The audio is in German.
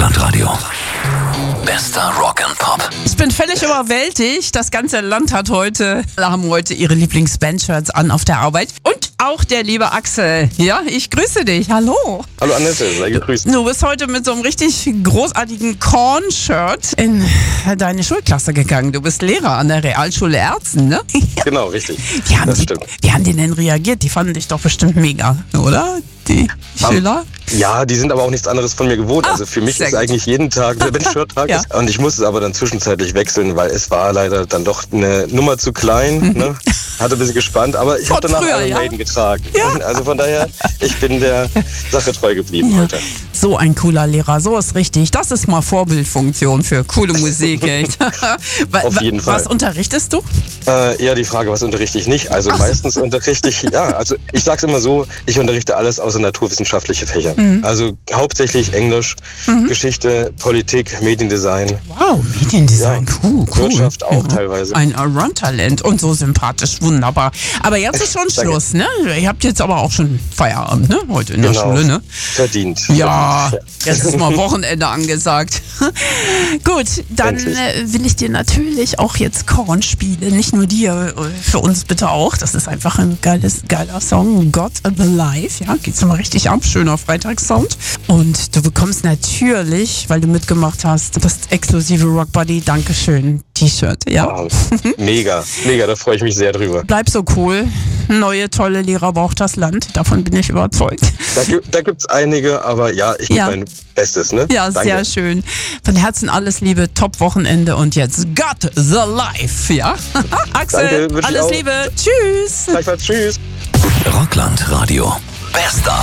Rockland-Radio. Bester Rock and Pop. Ich bin völlig überwältigt. Das ganze Land haben heute ihre Lieblings-Band-Shirts an auf der Arbeit. Und auch der liebe Axel. Ja, ich grüße dich. Hallo. Hallo Annette, sei gegrüßt. Du bist heute mit so einem richtig großartigen Korn-Shirt in deine Schulklasse gegangen. Du bist Lehrer an der Realschule Erzen, ne? Genau, richtig. Stimmt. Wie haben die denn reagiert? Die fanden dich doch bestimmt mega, oder? Die Schüler? Ja, die sind aber auch nichts anderes von mir gewohnt. Also für mich ist eigentlich jeden Tag der Band-Shirt-Tag. Ja. Und ich musste es aber dann zwischenzeitlich wechseln, weil es war leider dann doch eine Nummer zu klein. Ne? Hatte ein bisschen gespannt, aber ich habe danach Iron Maiden getragen. Ja. Also von daher, ich bin der Sache treu geblieben heute. So ein cooler Lehrer, so ist richtig. Das ist mal Vorbildfunktion für coole Musik. Auf jeden Fall. Was unterrichtest du? Ja, die Frage, was unterrichte ich nicht? Also meistens unterrichte ich, also ich sag's immer so, ich unterrichte alles außer naturwissenschaftliche Fächer. Also hauptsächlich Englisch, Geschichte, Politik, Mediendesign. Wow, Mediendesign, cool. Wirtschaft auch teilweise. Ein Allround-Talent und so sympathisch, wunderbar. Aber jetzt ist schon Schluss, ne? Ihr habt jetzt aber auch schon Feierabend, ne? Heute in der Schule, ne? Verdient. Ja, jetzt ist mal Wochenende angesagt. Gut, dann will ich dir natürlich auch jetzt Korn spielen. Nicht nur dir, für uns bitte auch. Das ist einfach ein geiler Song. God Alive, ja, geht's nochmal richtig ab. Schöner Freitagssound. Und du bekommst natürlich, weil du mitgemacht hast, das exklusive Rock Buddy Dankeschön T-Shirt, ja. Wow. Mega, da freue ich mich sehr drüber. Bleib so cool. Neue, tolle Lehrer braucht das Land. Davon bin ich überzeugt. Da gibt's einige, aber ja, ich gebe mein Bestes, ne? Ja, Danke. sehr schön. Von Herzen alles Liebe, Top-Wochenende und jetzt God the Life, ja? Axel, Danke, alles Liebe. Tschüss. Gleichfalls, tschüss. Rockland-Radio. Bester